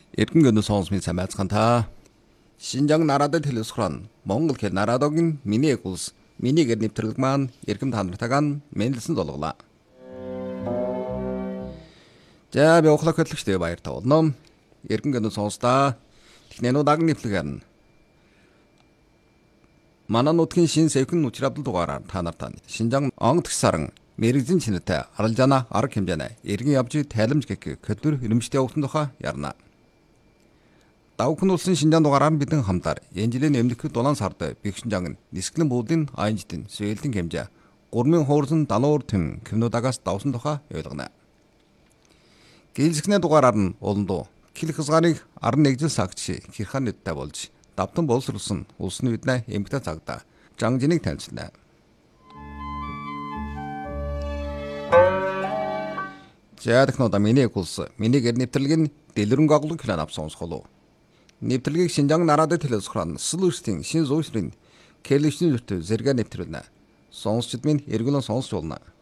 Эргэн гэнэ сонсмын сайн байцгаана та. Шинжаан нарадад хэлсгэрэн Монгол хэл нарадогийн миний улс минийгээр нэвтрэлэг маань эрхэм та нартайгаан мэнлсэн долголаа. За би ухлах хөтлөгчтэй баяр та болно. Эргэн гэнэ сонстаа технэнүү даг нэвтрэлгэн. Манай нутгийн шин сэвхэн учрабдал дугаараар та нартай Шинжаан онгодч саран мэрэгжин чинэтэй аралжаана арга хэмжээнэ. Эргэн явж тайлбарж гэх хөтөр хөрөмжтэй явахын тухай ярина. Давхын улсын Шинжаан дугаараар бидэн хамтаар энэ жилийн эмнэлэг 7 сард Бэхшинжаан нисгэлэн буудын айнжтын Свэлдийн хэмжээ 3000 хуурсан далуур төм кимнуудагаас давсан тухай ойлгоно. Гэлзэхнээ дугаараар нь уландуу кил хязгаарыг 11 жил сагч Кирхан нүдтэй болж давтан боловсруулсан улсны үднэ эмгтэй цагдаа Жангжиныг танилцлаа. За технологи миний улс минийгээр нэвтрэлэг нь дэлгэрэнгүй аглыг план авсан сонсголоо. Нэвтрэлгийг Шинжаан нарадад хэлсгэрэн Сүлүрстийн шин зүйсрийн кэлэвчний зүрт зэрэг нэвтрүүлнэ. Сонсчд минь эргүүлэн сонсч болно.